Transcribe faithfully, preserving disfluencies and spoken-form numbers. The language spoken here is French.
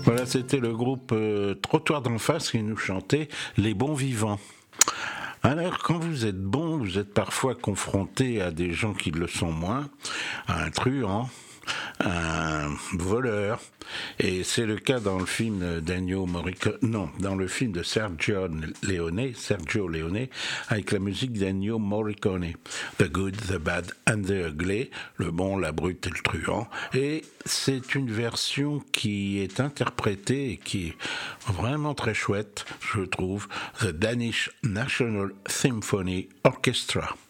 Voilà, c'était le groupe euh, Trottoir d'en face qui nous chantait Les bons vivants. Alors, quand vous êtes bon, vous êtes parfois confronté à des gens qui le sont moins, à un truand, un voleur, et c'est le cas dans le film d'Ennio Morricone, non, dans le film de Sergio Leone, Sergio Leone, avec la musique d'Ennio Morricone, The Good, The Bad and The Ugly, le bon, la brute et le truand, et c'est une version qui est interprétée et qui est vraiment très chouette, je trouve, The Danish National Symphony Orchestra.